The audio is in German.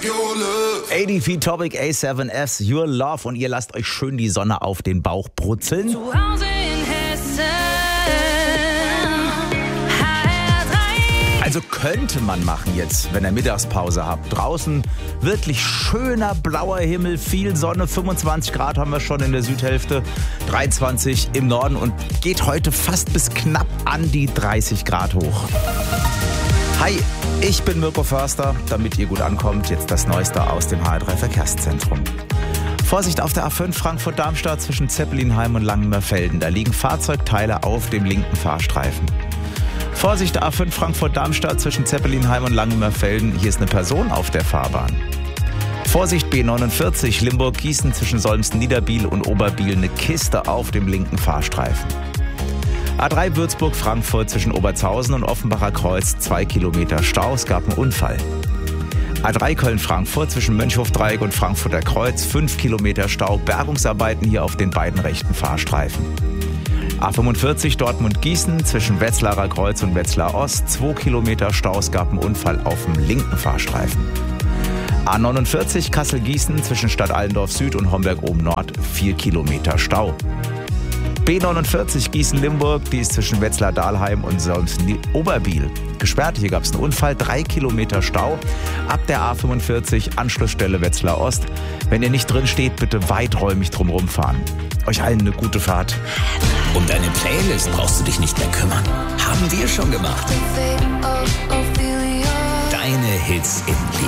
ADP Topic A7S, Your Love, und ihr lasst euch schön die Sonne auf den Bauch brutzeln. Zu Hause in Hessen. Also könnte man machen jetzt, wenn ihr Mittagspause habt. Draußen wirklich schöner blauer Himmel, viel Sonne, 25 Grad haben wir schon in der Südhälfte, 23 im Norden und geht heute fast bis knapp an die 30 Grad hoch. Hi, ich bin Mirko Förster. Damit ihr gut ankommt, jetzt das Neueste aus dem HR3 Verkehrszentrum. Vorsicht auf der A5 Frankfurt-Darmstadt zwischen Zeppelinheim und Langenmerfelden. Da liegen Fahrzeugteile auf dem linken Fahrstreifen. Vorsicht A5 Frankfurt-Darmstadt zwischen Zeppelinheim und Langenmerfelden. Hier ist eine Person auf der Fahrbahn. Vorsicht B49 Limburg-Gießen zwischen Solms-Niederbiel und Oberbiel. Eine Kiste auf dem linken Fahrstreifen. A3 Würzburg-Frankfurt zwischen Obertshausen und Offenbacher Kreuz, 2 Kilometer Stau, es gab einen Unfall. A3 Köln-Frankfurt zwischen Mönchhofdreieck und Frankfurter Kreuz, 5 Kilometer Stau, Bergungsarbeiten hier auf den beiden rechten Fahrstreifen. A45 Dortmund-Gießen zwischen Wetzlarer Kreuz und Wetzlar Ost, 2 Kilometer Stau, es gab einen Unfall auf dem linken Fahrstreifen. A49 Kassel-Gießen zwischen Stadt Allendorf Süd und Homberg-Oben-Nord, 4 Kilometer Stau. B49 Gießen-Limburg, die ist zwischen Wetzlar-Dahlheim und Solms-Oberbiel gesperrt. Hier gab es einen Unfall, 3 Kilometer Stau. Ab der A45 Anschlussstelle Wetzlar Ost. Wenn ihr nicht drin steht, bitte weiträumig drumherum fahren. Euch allen eine gute Fahrt. Um deine Playlist brauchst du dich nicht mehr kümmern. Haben wir schon gemacht. Deine Hits im